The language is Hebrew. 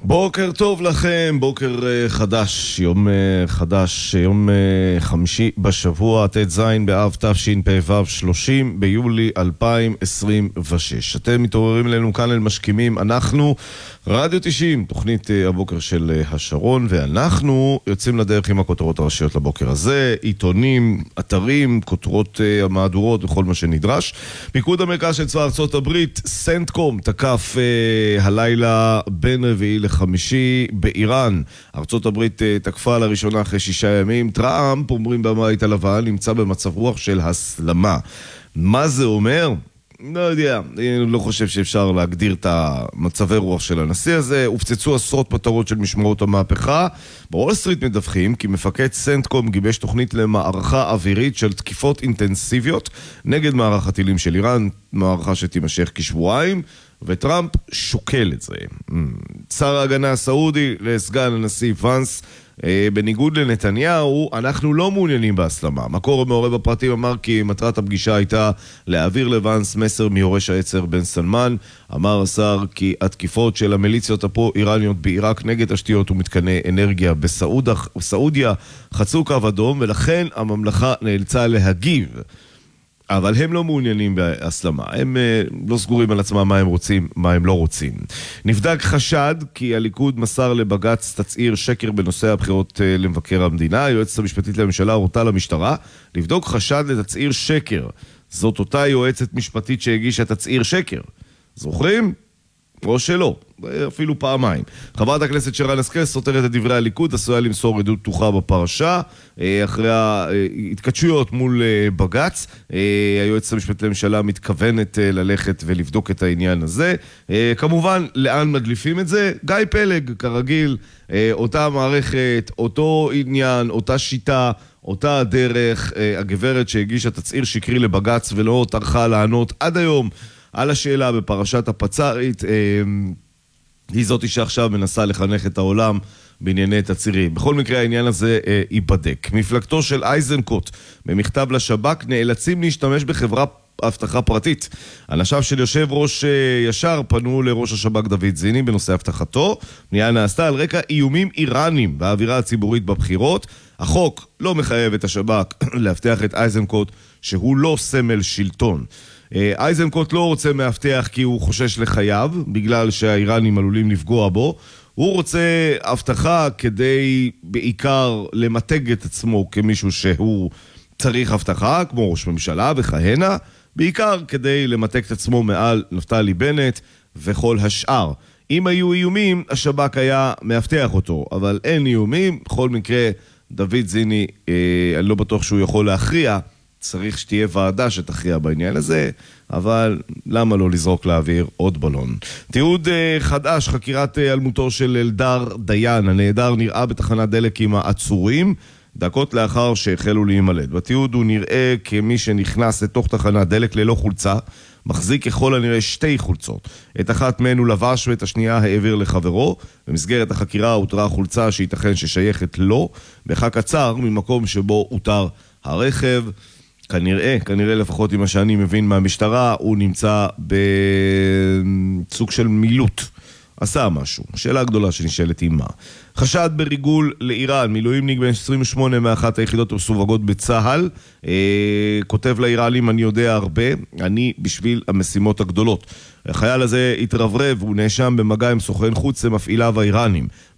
בוקר טוב לכם, בוקר חדש, יום חדש, יום חמישי בשבוע, ט"ז באב תשפ"ו, 30 ביולי 2026. אתם מתעוררים אלינו כאן אל משכימים, אנחנו רדיו 90, תוכנית הבוקר של השרון, ואנחנו יוצאים לדרך עם הכותרות הראשיות לבוקר הזה, עיתונים, אתרים, כותרות המהדורות וכל מה שנדרש. פיקוד המרכז של צבא ארצות הברית, סנטקום, תקף הלילה בין רביעי לחמישי באיראן. ארצות הברית תקפה לראשונה אחרי 6 ימים. טראמפ, אומרים בבית הלבן, נמצא במצב רוח של הסלמה. מה זה אומר? לא יודע, אני לא חושב שאפשר להגדיר את המצבי רוח של הנשיא הזה. הופצצו עשרות מטרות של משמרות המהפכה. בוול סטריט מדווחים כי מפקד סנטקום גיבש תוכנית למערכה אווירית של תקיפות אינטנסיביות נגד מערך הטילים של איראן, מערכה שתימשך כשבועיים, וטראמפ שוקל את זה. שר ההגנה הסעודי לסגן הנשיא ונס, בניגוד לנתניהו, אנחנו לא מעוניינים בהסלמה. מקור מעורב בפרטים אמר כי מטרת הפגישה הייתה להעביר לוונס מסר מיורש העצר בן סלמן. אמר השר כי התקיפות של המיליציות הפרו-איראניות בעיראק נגד תשתיות ומתקני אנרגיה בסעודיה חצו קו אדום, ולכן הממלכה נאלצה להגיב. אבל הם לא מעוניינים בהסלמה, הם לא סגורים על עצמם מה הם רוצים, מה הם לא רוצים. נבדק חשד כי הליכוד מסר לבג"ץ תצהיר שקר בנושא הבחירות למבקר המדינה. היועצת המשפטית לממשלה הורתה למשטרה לבדוק חשד לתצהיר שקר. זאת אותה יועצת משפטית שהגישה תצהיר שקר. זוכרים? או שלא, אפילו פעמיים. חברת הכנסת שרן השכל סותרת את דברי הליכוד, עשויה למסור עדות פתוחה בפרשה, אחרי ההתכתשויות מול בג"ץ. היועצת המשפטית לממשלה מתכוונת ללכת ולבדוק את העניין הזה. כמובן, לאן מדליפים את זה? גיא פלג, כרגיל, אותה מערכת, אותו עניין, אותה שיטה, אותה הדרך. הגברת שהגישה תצהיר שקרי לבג"ץ ולא טרחה לענות עד היום על השאלה בפרשת הפצ"רית, היא זאת שעכשיו מנסה לחנך את העולם בענייני תצהירים. בכל מקרה העניין הזה ייבדק. מפלגתו של אייזנקוט במכתב לשב"כ נאלצים להשתמש בחברה הבטחה פרטית. אנשיו של יושב ראש ישר פנו לראש השב"כ דוד זיני בנושא הבטחתו. פנייה נעשתה על רקע איומים איראנים באווירה הציבורית בבחירות. החוק לא מחייב את השב"כ להבטיח את אייזנקוט שהוא לא סמל שלטון. אייזנקוט לא רוצה מאבטח כי הוא חושש לחייו, בגלל שהאיראנים עלולים לפגוע בו. הוא רוצה הבטחה כדי בעיקר למתג את עצמו כמישהו שהוא צריך הבטחה, כמו ראש ממשלה וכהנה, בעיקר כדי למתג את עצמו מעל נפתלי בנט וכל השאר. אם היו איומים, השב"כ היה מאבטח אותו, אבל אין איומים. בכל מקרה, דוד זיני, אני לא בטוח שהוא יכול להכריע, צריך שתהיה ועדה שתכריע בעניין הזה, אבל למה לא לזרוק לאוויר עוד בלון? תיעוד חדש, חקירת אלמותו של אלדר דיין. הנעדר נראה בתחנת דלק עם העצורים, דקות לאחר שהחלו להימלט. בתיעוד הוא נראה כמי שנכנס לתוך תחנת דלק ללא חולצה, מחזיק ככל הנראה 2 חולצות. את אחת מהן הוא לבש ואת השנייה העביר לחברו. במסגרת החקירה הותרה חולצה שייתכן ששייכת לו, בחק קצר ממקום שבו הותר הרכב. כנראה לפחות עם מה שאני מבין מהמשטרה, הוא נמצא בסוג של מילוט. עשה משהו. השאלה הגדולה שנשאלת היא מה. חשד בריגול לאיראן, מילואימניק בן 28 מאחת היחידות המסווגות בצהל, כותב לאיראנים, אני יודע הרבה, אני בשביל המשימות הגדולות. החייל הזה התרברב, הוא נאשם במגע עם סוכן חוץ למפעיליו האיראנים.